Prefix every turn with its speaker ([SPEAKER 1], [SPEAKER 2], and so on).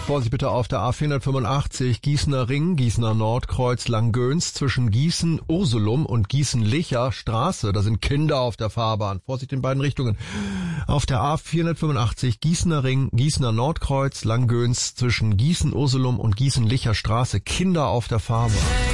[SPEAKER 1] Vorsicht bitte auf der A485 Gießener Ring, Gießener Nordkreuz, Langgöns zwischen Gießen-Ursulum und Gießen-Licher Straße. Da sind Kinder auf der Fahrbahn. Vorsicht in beiden Richtungen. Auf der A485 Gießener Ring, Gießener Nordkreuz, Langgöns zwischen Gießen-Ursulum und Gießen-Licher Straße. Kinder auf der Fahrbahn.